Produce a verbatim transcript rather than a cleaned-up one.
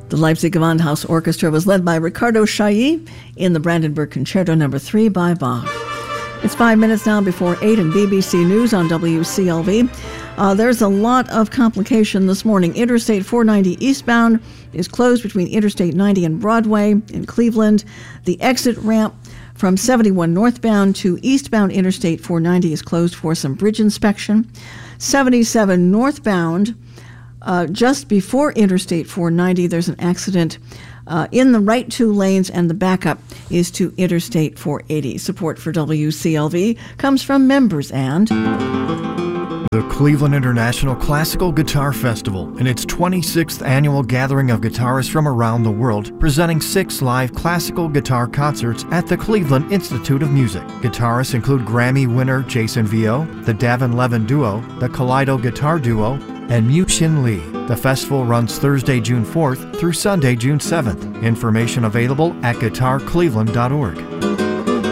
The Leipzig Gewandhaus Orchestra was led by Riccardo Chailly in the Brandenburg Concerto Number three by Bach. It's five minutes now before eight in B B C News on W C L V. Uh, there's a lot of complication this morning. Interstate four ninety eastbound is closed between Interstate ninety and Broadway in Cleveland. The exit ramp from seventy-one northbound to eastbound Interstate four ninety is closed for some bridge inspection. seventy-seven northbound, uh, just before Interstate four ninety, there's an accident uh, in the right two lanes, and the backup is to Interstate four eighty. Support for W C L V comes from members and the Cleveland International Classical Guitar Festival and its twenty-sixth annual gathering of guitarists from around the world, presenting six live classical guitar concerts at the Cleveland Institute of Music. Guitarists include Grammy winner Jason Vio, the Davin Levin Duo, the Kaleido Guitar Duo, and Mu-Shin Lee. The festival runs Thursday, June fourth through Sunday, June seventh. Information available at guitar cleveland dot org.